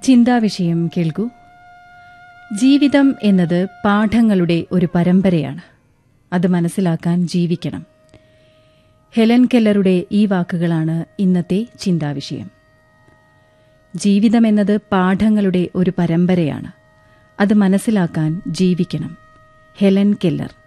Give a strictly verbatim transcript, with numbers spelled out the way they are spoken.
ചിന്താവിഷയം കേൾക്കൂ. ജീവിതം എന്നത് പാഠങ്ങളുടെ ഒരു പരമ്പരയാണ്. അത് മനസ്സിലാക്കാൻ ജീവിക്കണം. ഹെലൻ കെല്ലറുടെ ഈ വാക്കുകളാണ് ഇന്നത്തെ ചിന്താവിഷയം. ജീവിതം എന്നത് പാഠങ്ങളുടെ ഒരു പരമ്പരയാണ്. അത് മനസ്സിലാക്കാൻ ജീവിക്കണം. Helen Keller.